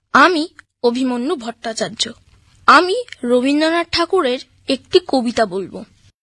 আমি অভিমন্যু ভট্টাচার্য। আমি রবীন্দ্রনাথ ঠাকুরের একটি কবিতা বলবো।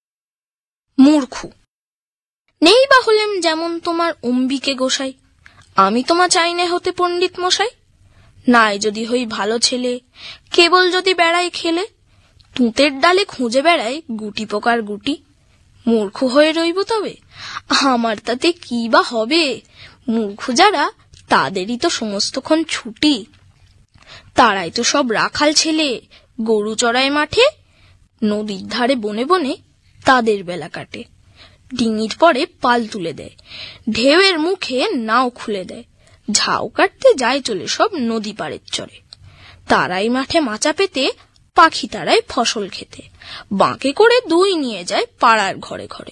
মূর্খু। নেই বা হলেম যেমন তোমার অম্বিকে গোসাই, আমি তোমা চাই না হতে পণ্ডিত মশাই। নাই যদি হই ভালো ছেলে, কেবল যদি বেড়াই খেলে, তুঁতের ডালে খুঁজে বেড়াই গুটি পোকার গুটি। মূর্খ হয়ে রইব তবে, আমার তাতে কি বা হবে? মূর্খ যারা তাদেরই তো সমস্তক্ষণ ছুটি। তারাই তো সব রাখাল ছেলে, গরু চড়ায় মাঠে, নদীর ধারে বনে বনে তাদের বেলা কাটে। ডিঙির পরে পাল তুলে দেয়, ঢেউয়ের মুখে নাও খুলে দেয়, ঝাউ কাটতে যায় চলে সব নদী পাড়ের চরে। তারাই মাঠে মাচা পেতে, পাখি তারাই ফসল খেতে, বাঁকে করে দই নিয়ে যায় পাড়ার ঘরে ঘরে।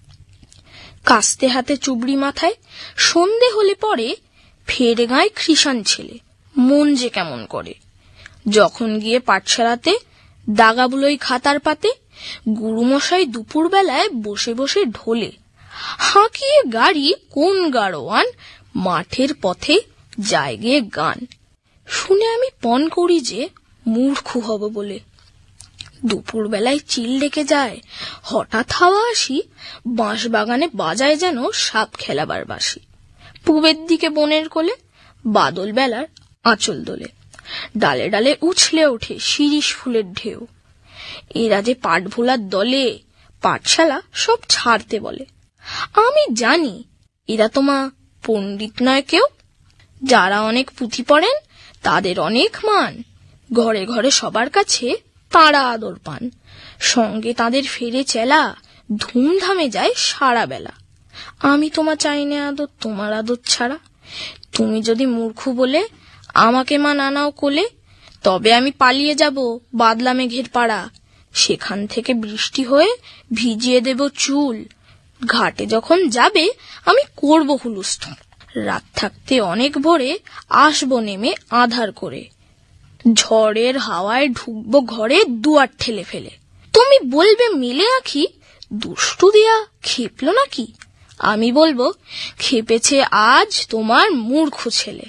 কাস্তে হাতে চুবড়ি মাথায়, সন্ধে হলে পরে ফের গায় খ্রিসান ছেলে, মন যে কেমন করে। যখন গিয়ে পাঠশালাতে দাগা বুলোই খাতার পাতে, গুরুমশাই দুপুর বেলায় বসে বসে ঢোলে, হাঁকিয়ে গাড়ি কোন গাড়োয়ান, মাঠের পথে যায় গিয়ে গান। শুনে আমি পণ করি যে মূর্খ হব বলে। দুপুর বেলায় চিল ডেকে যায়, হঠাৎ হাওয়া আসি, বাঁশ বাগানে বাজায় যেন সাপ খেলাবার বাঁশি। পূবের দিকে বনের কোলে বাদল বেলার আঁচল দোলে, ডালে ডালে উছলে ওঠে শিরিষ ফুলের ঢেউ। এরা যে পাঠ ভোলার দলে, পাঠশালা সব ছাড়তে বলে। আমি জানি এরা তোমা পণ্ডিত নয় কেউ, যারা অনেক পুঁথি পড়েন তাদের অনেক মান, ঘরে ঘরে সবার কাছে তাঁরা আদর পান। সঙ্গে তাদের ফেরে চেলা, ধুমধামে যায় সারা বেলা। আমি তোমা চাই না আদর তোমার আদর ছাড়া। তুমি যদি মূর্খ বলে আমাকে মা নানাও কোলে, তবে আমি পালিয়ে যাব বাদলা মেঘের পাড়া। সেখান থেকে বৃষ্টি হয়ে ভিজিয়ে দেব চুল। ঘাটে যখন যাবে আমি করব হুলস্থুল। রাত থাকতে অনেক ভোরে আসবো নেমে আধার করে, ঝড়ের হাওয়ায় ঢুকবো ঘরে দুয়ার ঠেলে ফেলে। তুমি বলবে মেলে আঁখি, দুষ্টু দিয়া খেপলো নাকি? আমি বলবো খেপেছে আজ তোমার মূর্খ ছেলে।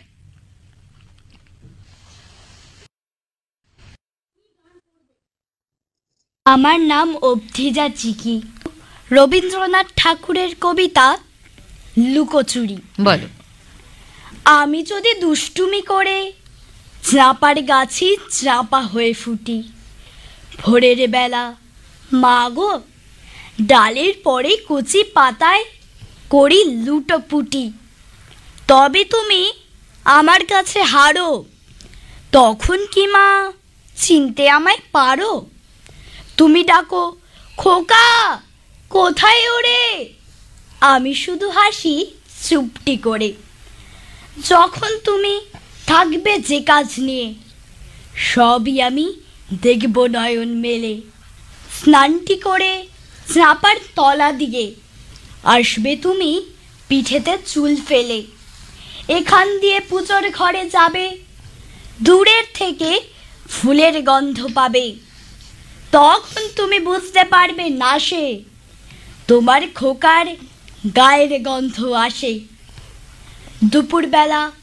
আমার নাম অবধিজা চিকি। রবীন্দ্রনাথ ঠাকুরের কবিতা লুকোচুরি। বলো। আমি যদি দুষ্টুমি করে চাঁপার গাছি চাঁপা হয়ে ফুটি, ভোরের বেলা মা গো ডালের পরে কচি পাতায় করি লুটোপুটি, তবে তুমি আমার কাছে হারো, তখন কি মা চিনতে আমায় পারো? তুমি ডাকো খোকা কোথায় ওরে, আমি শুধু হাসি চুপটি করে। যখন তুমি থাকবে যে কাজ নিয়ে, সবই আমি দেখব নয়ন মেলে। স্নানটি করে চাঁপার তলা দিয়ে আসবে তুমি পিঠেতে চুল ফেলে। এখান দিয়ে পুজোর ঘরে যাবে, দূরের থেকে ফুলের গন্ধ পাবে। তখন তুমি বুঝতে পারবে না সে তোমার খোকার গায়ের গন্ধ আসে। দুপুরবেলা